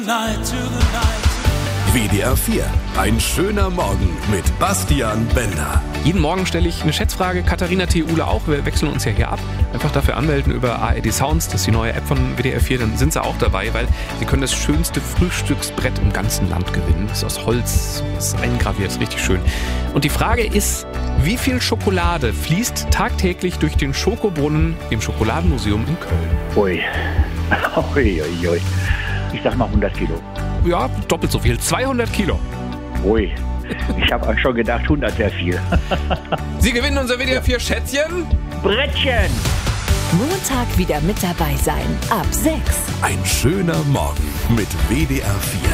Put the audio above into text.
WDR 4, ein schöner Morgen mit Bastian Bender. Jeden Morgen stelle ich eine Schätzfrage, Katharina T. Uhle auch, wir wechseln uns ja hier ab. Einfach dafür anmelden über ARD Sounds, das ist die neue App von WDR 4, dann sind sie auch dabei, weil sie können das schönste Frühstücksbrett im ganzen Land gewinnen. Das ist aus Holz, das ist eingraviert, das ist richtig schön. Und die Frage ist, wie viel Schokolade fließt tagtäglich durch den Schokobrunnen im Schokoladenmuseum in Köln? Ui. Ich sag mal 100 Kilo. Ja, doppelt so viel, 200 Kilo. Ui. Ich habe schon gedacht, 100 wäre viel. Sie gewinnen unser WDR 4 Schätzchen. Brettchen! Montag wieder mit dabei sein. Ab 6. Ein schöner Morgen mit WDR 4.